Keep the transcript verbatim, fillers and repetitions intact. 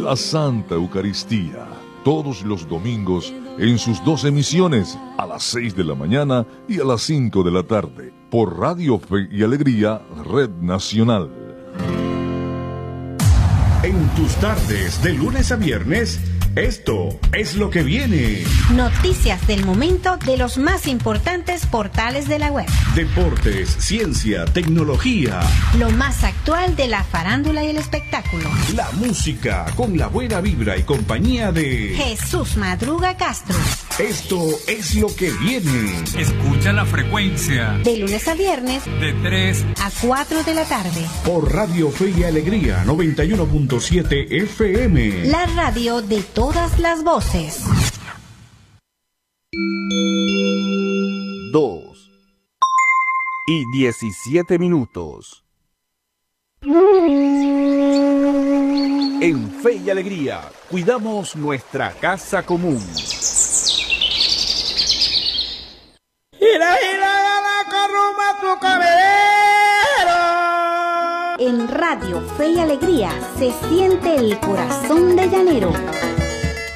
la Santa Eucaristía, todos los domingos en sus dos emisiones, a las seis de la mañana y a las cinco de la tarde, por Radio Fe y Alegría, Red Nacional. En tus tardes, de lunes a viernes, esto es lo que viene. Noticias del momento de los más importantes portales de la web. Deportes, ciencia, tecnología. Lo más actual de la farándula y el espectáculo. La música con la buena vibra y compañía de Jesús Madruga Castro. Esto es lo que viene. Escucha la frecuencia. De lunes a viernes. De tres a cuatro de la tarde. Por Radio Fe y Alegría noventa y uno punto siete F M. La radio de todas las voces. Dos y diecisiete minutos. En Fe y Alegría, cuidamos nuestra casa común. Gira, gira, la corruma tu cabellero. En Radio Fe y Alegría se siente el corazón de llanero.